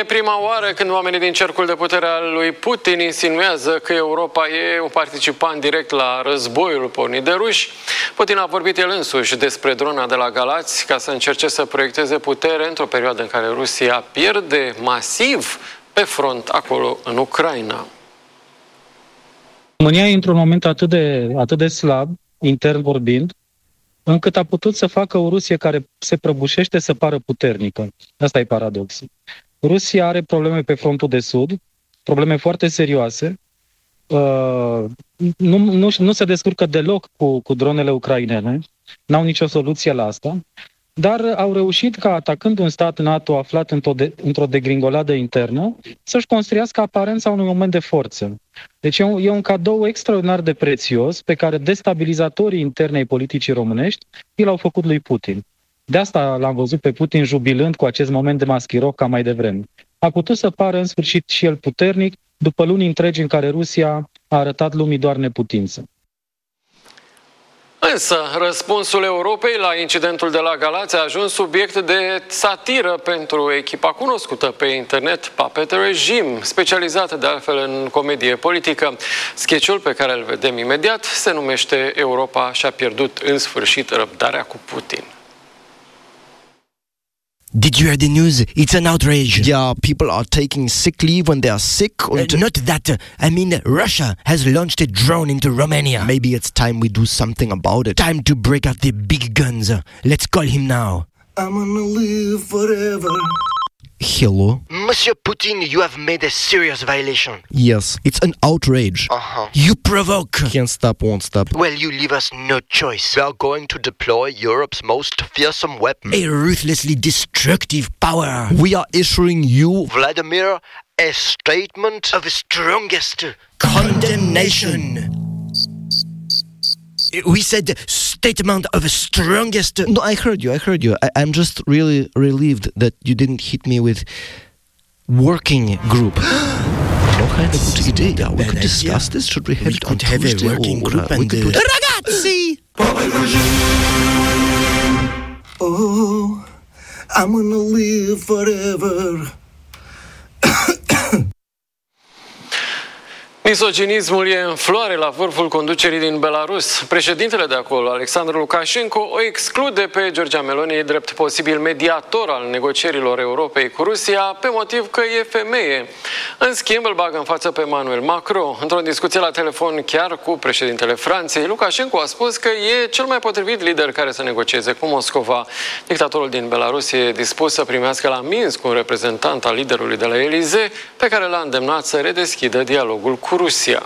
e prima oară când oamenii din cercul de putere al lui Putin insinuează că Europa e un participant direct la războiul pornit de ruși. Putin a vorbit el însuși despre drona de la Galați ca să încerce să proiecteze putere într-o perioadă în care Rusia pierde masiv pe front acolo în Ucraina. România e într-un moment atât de slab, intern vorbind, încât a putut să facă o Rusie care se prăbușește să pară puternică. Asta e paradoxul. Rusia are probleme pe frontul de sud, probleme foarte serioase, nu se descurcă deloc cu dronele ucrainene, n-au nicio soluție la asta, dar au reușit ca, atacând un stat NATO aflat într-o degringoladă internă, să-și construiască aparența unui moment de forță. Deci e un cadou extraordinar de prețios pe care destabilizatorii interne ai politicii românești i l-au făcut lui Putin. De asta l-am văzut pe Putin jubilând cu acest moment de maschiroc ca mai devreme. A putut să pară în sfârșit și el puternic după luni întregi în care Rusia a arătat lumii doar neputință. Însă, răspunsul Europei la incidentul de la Galați a ajuns subiect de satiră pentru echipa cunoscută pe internet, Puppet Regime, specializată de altfel în comedie politică. Sketch-ul pe care îl vedem imediat se numește Europa și-a pierdut în sfârșit răbdarea cu Putin. Did you hear the news? It's an outrage. Yeah, people are taking sick leave when they are sick. Not that. I mean, Russia has launched a drone into Romania. Maybe it's time we do something about it. Time to break out the big guns. Let's call him now. I'm gonna live forever. Hello? Monsieur Putin, you have made a serious violation. Yes, it's an outrage. You provoke. Can't stop, won't stop. Well, you leave us no choice. We are going to deploy Europe's most fearsome weapon. A ruthlessly destructive power. We are issuing you, Vladimir, a statement of the strongest condemnation. We said statement of the strongest... No, I heard you. I'm just really relieved that you didn't hit me with working group. Noch eine gute Idee. Yeah, we could discuss this. Should we have it on Tuesday? A working group and... Ragazzi! Oh, I'm gonna live forever. Misoginismul e în floare la vârful conducerii din Belarus. Președintele de acolo, Alexandru Lukashenko, o exclude pe Giorgia Meloni drept posibil mediator al negocierilor Europei cu Rusia, pe motiv că e femeie. În schimb, îl bagă în față pe Emmanuel Macron. Într-o discuție la telefon chiar cu președintele Franței, Lukashenko a spus că e cel mai potrivit lider care să negocieze cu Moscova. Dictatorul din Belarus e dispus să primească la Minsk un reprezentant al liderului de la Elysee, pe care l-a îndemnat să redeschidă dialogul cu Rusia.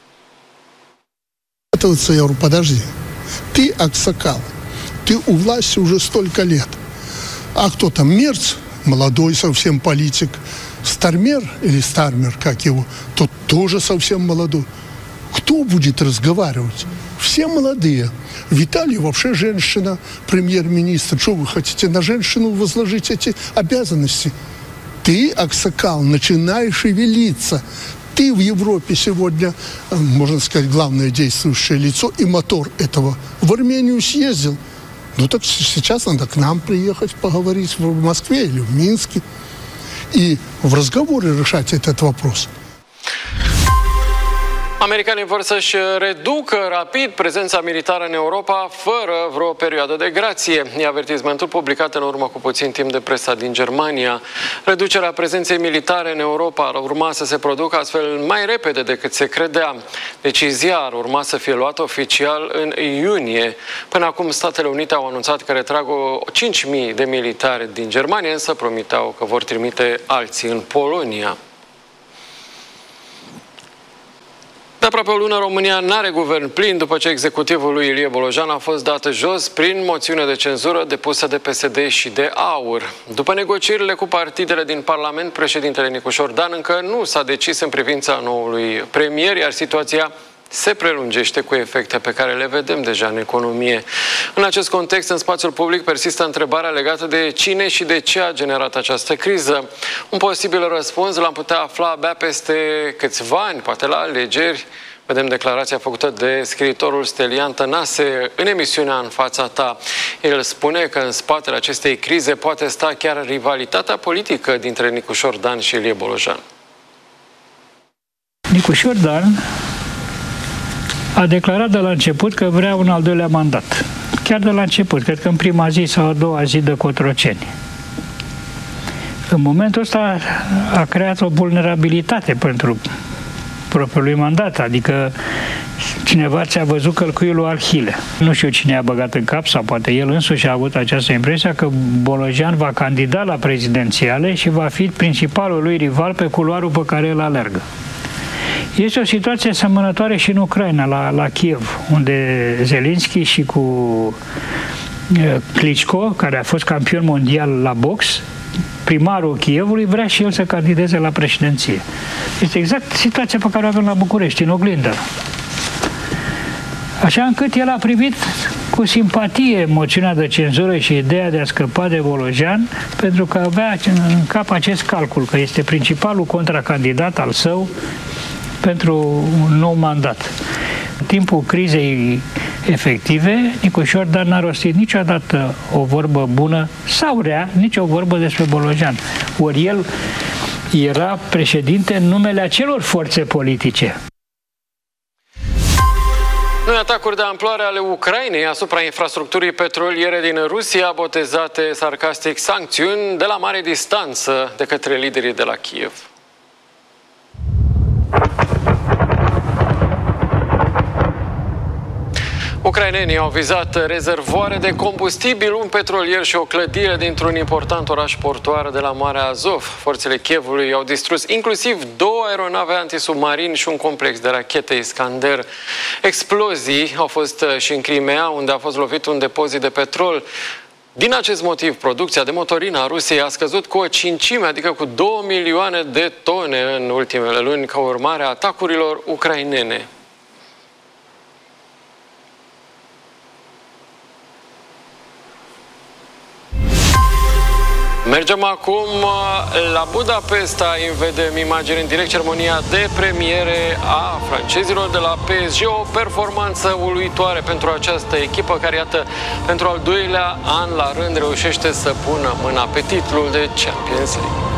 Я говорю, подожди, ты аксакал, ты у власти уже столько лет. А кто там, Мерц, молодой совсем политик, Стармер или Стармер, как его, тот тоже совсем молодой. Кто будет разговаривать? Все молодые. Виталий вообще женщина, премьер-министр. Что вы хотите, на женщину возложить эти обязанности? Ты, аксакал, начинаешь шевелиться. Ты в Европе сегодня, можно сказать, главное действующее лицо и мотор этого. В Армению съездил. Ну так сейчас надо к нам приехать, поговорить в Москве или в Минске. И в разговоре решать этот вопрос. Americanii vor să-și reducă rapid prezența militară în Europa fără vreo perioadă de grație. E avertismentul publicat în urmă cu puțin timp de presa din Germania. Reducerea prezenței militare în Europa ar urma să se producă astfel mai repede decât se credea. Decizia ar urma să fie luată oficial în iunie. Până acum, Statele Unite au anunțat că retrag 5.000 de militari din Germania, însă promiteau că vor trimite alții în Polonia. De aproape o lună, România n-are guvern plin după ce executivul lui Ilie Bolojan a fost dat jos prin moțiune de cenzură depusă de PSD și de AUR. După negocierile cu partidele din Parlament, președintele Nicu Șordan încă nu s-a decis în privința noului premier, iar situația se prelungește cu efecte pe care le vedem deja în economie. În acest context, în spațiul public persistă întrebarea legată de cine și de ce a generat această criză. Un posibil răspuns l-am putea afla abia peste câțiva ani, poate la alegeri, Vedem declarația făcută de scriitorul Stelian Tănase în emisiunea În fața ta. El spune că în spatele acestei crize poate sta chiar rivalitatea politică dintre Nicușor Dan și Ilie Bolojan. Nicușor Dan a declarat de la început că vrea un al doilea mandat. Chiar de la început, cred că în prima zi sau a doua zi de Cotroceni. În momentul ăsta a creat o vulnerabilitate pentru propriul lui mandat, adică cineva ți-a văzut călcuiul lui Arhile. Nu știu cine a băgat în cap, sau poate el însuși a avut această impresie că Bolojan va candida la prezidențiale și va fi principalul lui rival pe culoarul pe care el alergă. Este o situație asemănătoare și în Ucraina, la Kiev, unde Zelensky și cu Klitschko, care a fost campion mondial la box, primarul Kievului, vrea și el să candideze la președinție. Este exact situația pe care o avem la București, în oglindă. Așa încât el a privit cu simpatie moțiunea de cenzură și ideea de a scăpa de Bolojan, pentru că avea în cap acest calcul, că este principalul contracandidat al său pentru un nou mandat. În timpul crizei efective, Nicușor Dan n-a rostit niciodată o vorbă bună sau rea, nici o vorbă despre Bolojan. Ori el era președinte în numele acelor forțe politice. Noi atacuri de amploare ale Ucrainei asupra infrastructurii petroliere din Rusia, botezate sarcastic sancțiuni de la mare distanță de către liderii de la Kiev. Ucrainenii au vizat rezervoare de combustibil, un petrolier și o clădire dintr-un important oraș portuar de la Marea Azov. Forțele Kievului au distrus inclusiv 2 aeronave antisubmarini și un complex de rachete Iskander. Explozii au fost și în Crimea, unde a fost lovit un depozit de petrol. Din acest motiv, producția de motorină a Rusiei a scăzut cu o cincime, adică cu 2 milioane de tone în ultimele luni, ca urmare a atacurilor ucrainene. Mergem acum la Budapesta, vedem imagini în direct, ceremonia de premiere a francezilor de la PSG, o performanță uluitoare pentru această echipă care, iată, pentru al 2-lea an la rând reușește să pună mâna pe titlul de Champions League.